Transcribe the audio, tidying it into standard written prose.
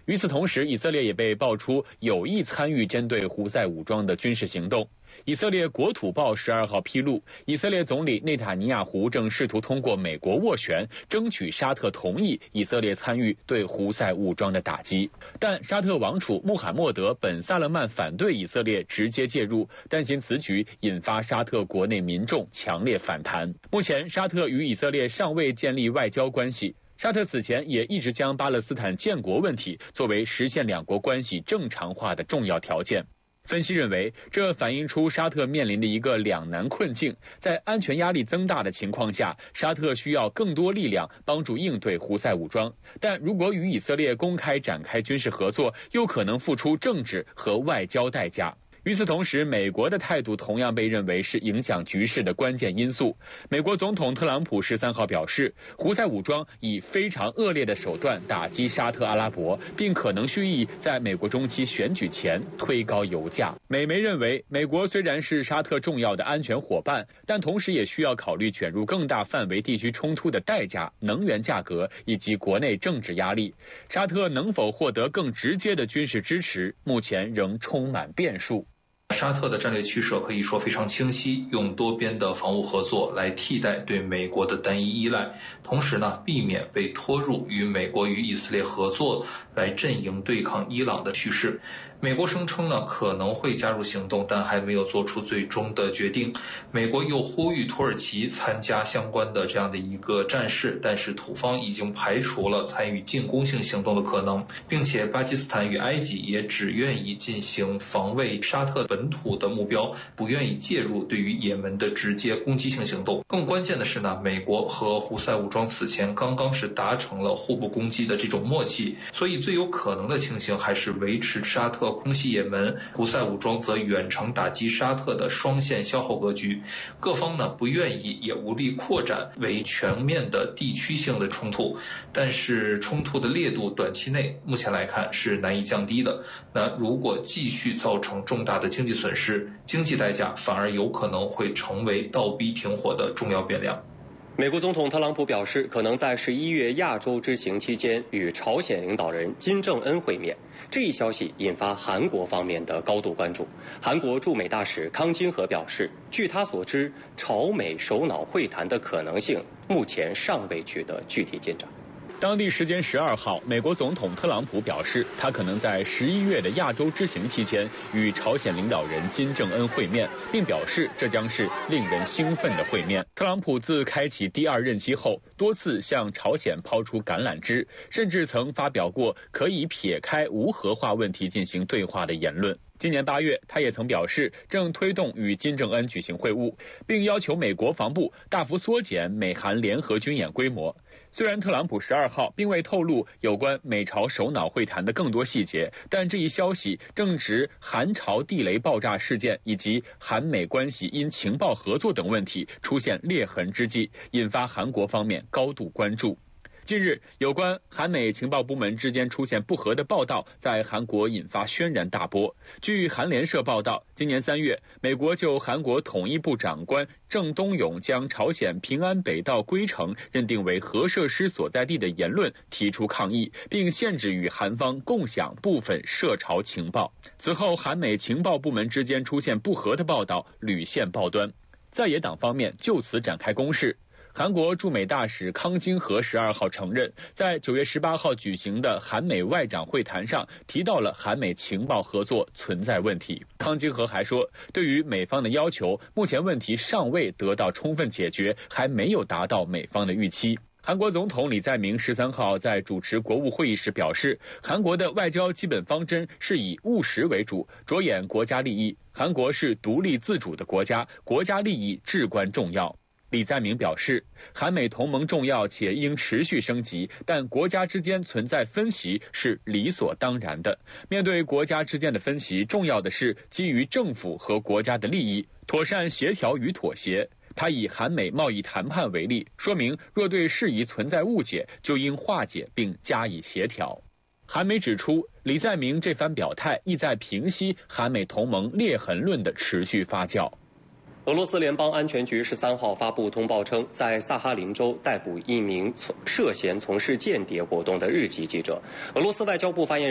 与此同时，以色列也被爆出有意参与针对胡塞武装的军事行动。以色列国土报12号披露，以色列总理内塔尼亚胡正试图通过美国斡旋，争取沙特同意以色列参与对胡塞武装的打击。但沙特王储穆罕默德本萨勒曼反对以色列直接介入，担心此举引发沙特国内民众强烈反弹。目前，沙特与以色列尚未建立外交关系。沙特此前也一直将巴勒斯坦建国问题作为实现两国关系正常化的重要条件。分析认为，这反映出沙特面临的一个两难困境，在安全压力增大的情况下，沙特需要更多力量帮助应对胡塞武装，但如果与以色列公开展开军事合作，又可能付出政治和外交代价。与此同时，美国的态度同样被认为是影响局势的关键因素。美国总统特朗普13号表示，胡塞武装以非常恶劣的手段打击沙特阿拉伯，并可能蓄意在美国中期选举前推高油价。美媒认为，美国虽然是沙特重要的安全伙伴，但同时也需要考虑卷入更大范围地区冲突的代价、能源价格以及国内政治压力。沙特能否获得更直接的军事支持，目前仍充满变数。 沙特的战略取舍可以说非常清晰，用多边的防务合作来替代对美国的单一依赖，同时呢，避免被拖入与美国与以色列合作来阵营对抗伊朗的趋势。美国声称呢可能会加入行动，但还没有做出最终的决定。美国又呼吁土耳其参加相关的这样的一个战事，但是土方已经排除了参与进攻性行动的可能，并且巴基斯坦与埃及也只愿意进行防卫沙特本土的目标，不愿意介入对于也门的直接攻击性行动。更关键的是呢，美国和胡塞武装此前刚刚是达成了互不攻击的这种默契，所以最有可能的情形还是维持沙特空袭也门，胡塞武装则远程打击沙特的双线消耗格局。各方呢不愿意也无力扩展为全面的地区性的冲突，但是冲突的烈度短期内目前来看是难以降低的。那如果继续造成重大的经济损失，经济代价反而有可能会成为倒逼停火的重要变量。 美国总统特朗普表示，可能在11月亚洲之行期间与朝鲜领导人金正恩会面。这一消息引发韩国方面的高度关注。韩国驻美大使康金和表示，据他所知，朝美首脑会谈的可能性目前尚未取得具体进展。 当地时间12号，美国总统特朗普表示，他可能在11月的亚洲之行期间与朝鲜领导人金正恩会面，并表示这将是令人兴奋的会面。特朗普自开启第2任期后，多次向朝鲜抛出橄榄枝，甚至曾发表过可以撇开无核化问题进行对话的言论。今年8月，他也曾表示正推动与金正恩举行会晤，并要求美国防部大幅缩减美韩联合军演规模。虽然特朗普12号并未透露有关美朝首脑会谈的更多细节，但这一消息正值韩朝地雷爆炸事件以及韩美关系因情报合作等问题出现裂痕之际，引发韩国方面高度关注。近日，有关韩美情报部门之间出现不和的报道在韩国引发轩然大波。据韩联社报道，今年3月，美国就韩国统一部长官郑东勇将朝鲜平安北道归城认定为核设施所在地的言论提出抗议，并限制与韩方共享部分涉朝情报。此后，韩美情报部门之间出现不和的报道屡现报端，在野党方面就此展开攻势。韩国驻美大使康金和12号承认，在9月18号举行的韩美外长会谈上提到了韩美情报合作存在问题。康金和还说，对于美方的要求，目前问题尚未得到充分解决，还没有达到美方的预期。韩国总统李在明13号在主持国务会议时表示，韩国的外交基本方针是以务实为主，着眼国家利益。韩国是独立自主的国家，国家利益至关重要。李在明表示，韩美同盟重要且应持续升级，但国家之间存在分歧是理所当然的。面对国家之间的分歧，重要的是基于政府和国家的利益，妥善协调与妥协。他以韩美贸易谈判为例，说明若对事宜存在误解，就应化解并加以协调。韩媒指出，李在明这番表态意在平息韩美同盟裂痕论的持续发酵。 俄罗斯联邦安全局13号发布通报称，在萨哈林州逮捕一名涉嫌从事间谍活动的日籍记者。俄罗斯外交部发言人